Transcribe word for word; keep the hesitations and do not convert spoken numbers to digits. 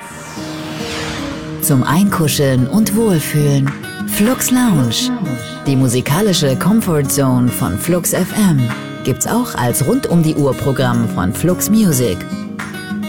Zum Einkuscheln und Wohlfühlen. Flux Lounge. Die musikalische Comfort Zone von Flux F M. Gibt's auch als Rund-um-die-Uhr-Programm von Flux Music.